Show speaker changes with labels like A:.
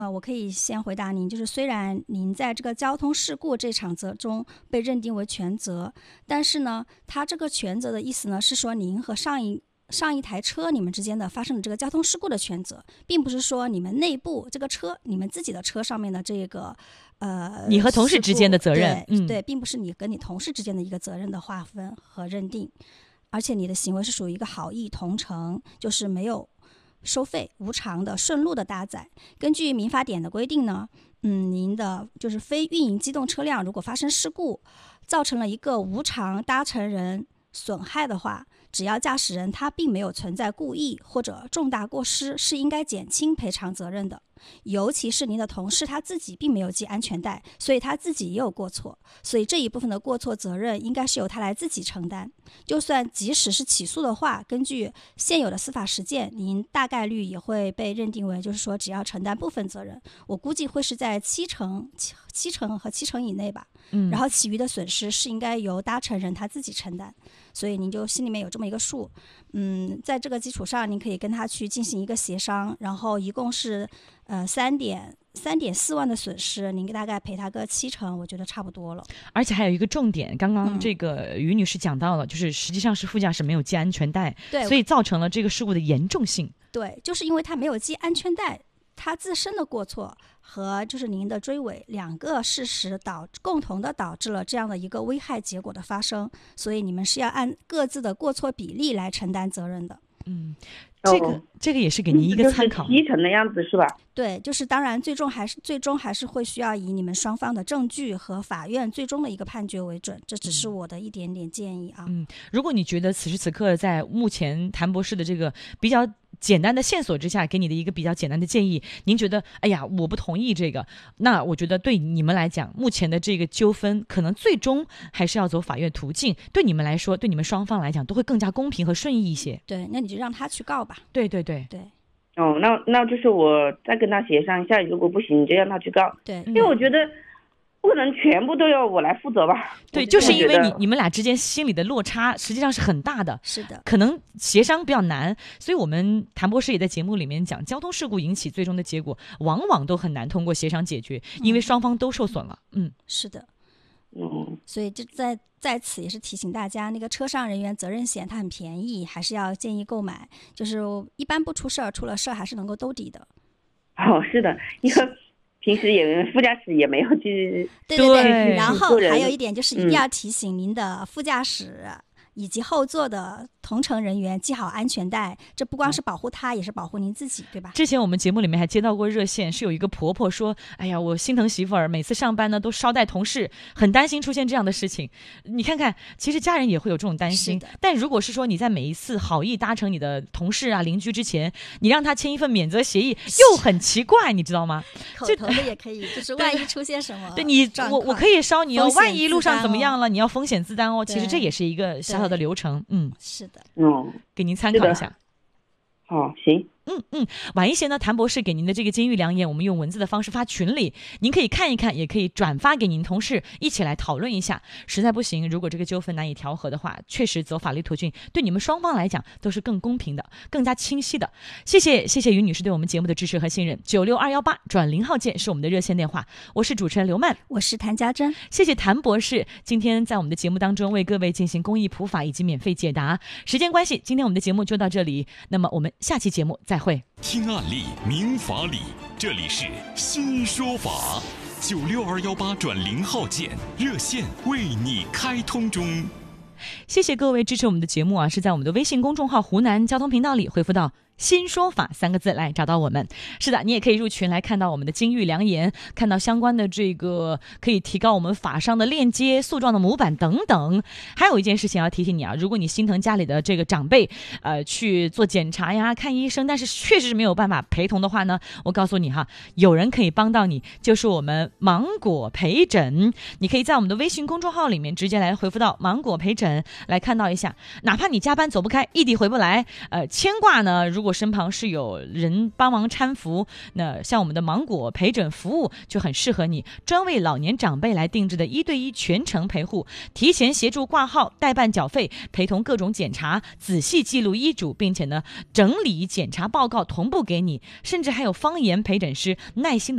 A: 我可以先回答您，就是虽然您在这个交通事故这场责中被认定为全责，但是呢，它这个全责的意思呢，是说您和上一台车你们之间的发生的这个交通事故的全责，并不是说你们内部这个车你们自己的车上面的这个
B: 你和同事之间的责任，
A: 对，并不是你跟你同事之间的一个责任的划分和认定，而且你的行为是属于一个好意同乘，就是没有收费无偿的顺路的搭载。根据民法典的规定呢，您的就是非运营机动车辆如果发生事故，造成了一个无偿搭乘人损害的话，只要驾驶人他并没有存在故意或者重大过失，是应该减轻赔偿责任的。尤其是您的同事他自己并没有系安全带，所以他自己也有过错，所以这一部分的过错责任应该是由他来自己承担。就算即使是起诉的话，根据现有的司法实践，您大概率也会被认定为就是说只要承担部分责任，我估计会是在7成以内吧。然后其余的损失是应该由搭乘人他自己承担，所以您就心里面有这么一个数。在这个基础上您可以跟他去进行一个协商，然后一共是3.4万的损失，您大概赔他个7成，我觉得差不多了。
B: 而且还有一个重点，刚刚这个于女士讲到了，就是实际上是副驾驶没有系安全带，
A: 对，
B: 所以造成了这个事故的严重性。
A: 对，就是因为他没有系安全带，他自身的过错和就是您的追尾两个事实共同的导致了这样的一个危害结果的发生，所以你们是要按各自的过错比例来承担责任的。
B: 这个也是给您一个参考
C: ，7成的样子是吧？
A: 对，就是当然最终还是会需要以你们双方的证据和法院最终的一个判决为准，这只是我的一点点建议啊。
B: 如果你觉得此时此刻在目前谭博士的这个比较简单的线索之下给你的一个比较简单的建议，您觉得哎呀我不同意这个，那我觉得对你们来讲，目前的这个纠纷可能最终还是要走法院途径，对你们来说，对你们双方来讲都会更加公平和顺意一些。
A: 对，那你就让他去告吧。
B: 对。
C: 那就是我再跟他协商一下，如果不行你就让他去告。
A: 对，
C: 因为我觉得不可能全部都要我来负责吧。
B: 对，就是因为你们俩之间心理的落差实际上是很大的，
A: 是的，
B: 可能协商比较难，所以我们谭博士也在节目里面讲，交通事故引起最终的结果往往都很难通过协商解决，因为双方都受损了。
A: 是的。所以这在此也是提醒大家，那个车上人员责任险它很便宜，还是要建议购买，就是一般不出事儿，出了事儿还是能够兜底的。
C: 是的，因为平时也副驾驶也没有去。
A: 对，然后还有一点就是一定要提醒您的副驾驶以及后座的同乘人员系好安全带，这不光是保护他，也是保护您自己，对吧？
B: 之前我们节目里面还接到过热线，是有一个婆婆说，哎呀，我心疼媳妇儿，每次上班呢都捎带同事，很担心出现这样的事情。你看看，其实家人也会有这种担心，但如果是说你在每一次好意搭乘你的同事啊邻居之前，你让他签一份免责协议，又很奇怪，你知道吗？
A: 口头的也可以，就是万一出现什么
B: 对你我可以捎你哦，万一路上怎么样了，你要风险自担哦。其实这也是一个小小的流程。
A: 是的，
B: 给您参考一下。
C: 好，行。
B: 晚一些呢，谭博士给您的这个金玉良言，我们用文字的方式发群里，您可以看一看，也可以转发给您同事一起来讨论一下。实在不行，如果这个纠纷难以调和的话，确实走法律途径对你们双方来讲都是更公平的，更加清晰的。谢谢于女士对我们节目的支持和信任。96218转0号键是我们的热线电话，我是主持人刘曼，
A: 我是谭家珍。
B: 谢谢谭博士今天在我们的节目当中为各位进行公益普法以及免费解答。时间关系，今天我们的节目就到这里，那么我们下期节目再会。
D: 听案例明法理，这里是新说法，96218转0号键热线为你开通中。
B: 谢谢各位支持我们的节目啊，是在我们的微信公众号湖南交通频道里回复到新说法3个字来找到我们。是的，你也可以入群来看到我们的金玉良言，看到相关的这个可以提高我们法上的链接、诉状的模板等等。还有一件事情要提醒你啊，如果你心疼家里的这个长辈去做检查呀、看医生，但是确实是没有办法陪同的话呢，我告诉你哈，有人可以帮到你，就是我们芒果陪诊。你可以在我们的微信公众号里面直接来回复到芒果陪诊来看到一下，哪怕你加班走不开，异地回不来，牵挂呢，如果果身旁是有人帮忙搀扶，那像我们的芒果陪诊服务就很适合你，专为老年长辈来定制的1对1全程陪护，提前协助挂号、代办缴费、陪同各种检查，仔细记录医嘱，并且呢整理检查报告同步给你，甚至还有方言陪诊师耐心的